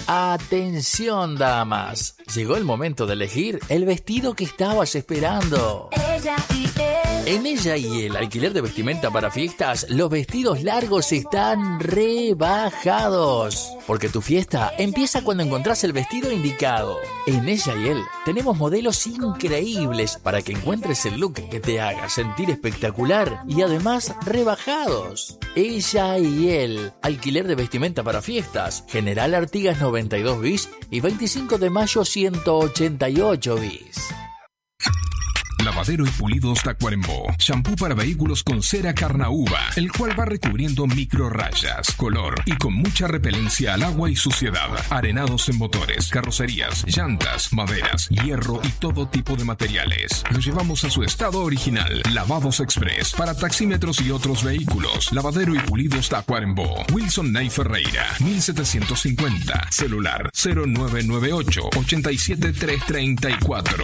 Atención, damas. Llegó el momento de elegir el vestido que estabas esperando. Ella y él. En Ella y Él, alquiler de vestimenta para fiestas, los vestidos largos están rebajados. Porque tu fiesta empieza cuando encontrás el vestido indicado. En Ella y Él tenemos modelos increíbles para que encuentres el look que te haga sentir espectacular y además rebajados. Ella y Él, alquiler de vestimenta para fiestas, General Artigas 92 bis y 25 de mayo 188 bis. Lavadero y pulidos Tacuarembó. Shampoo para vehículos con cera carnaúba, el cual va recubriendo micro rayas, color y con mucha repelencia al agua y suciedad. Arenados en motores, carrocerías, llantas, maderas, hierro y todo tipo de materiales. Lo llevamos a su estado original. Lavados Express para taxímetros y otros vehículos. Lavadero y pulidos Tacuarembó. Wilson Ney Ferreira, 1750. Celular 0998 87334.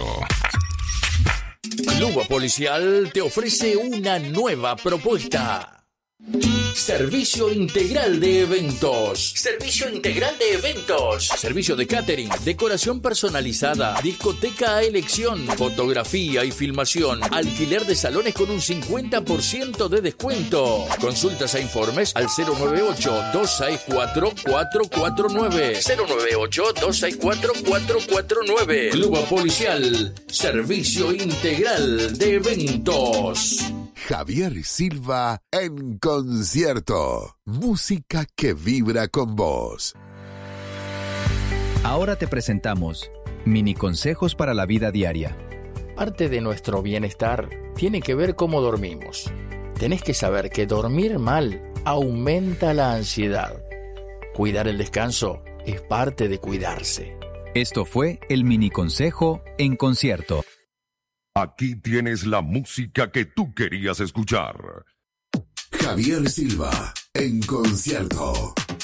Lugo Policial te ofrece una nueva propuesta. Servicio integral de eventos. Servicio integral de eventos. Servicio de catering, decoración personalizada, discoteca a elección, fotografía y filmación, alquiler de salones con un 50% de descuento. Consultas e informes al 098-264-449. 098-264-449. Club Policial. Servicio integral de eventos. Javier Silva en concierto. Música que vibra con vos. Ahora te presentamos mini consejos para la vida diaria. Parte de nuestro bienestar tiene que ver cómo dormimos. Tenés que saber que dormir mal aumenta la ansiedad. Cuidar el descanso es parte de cuidarse. Esto fue el mini consejo en concierto. Aquí tienes la música que tú querías escuchar. Javier Silva en concierto.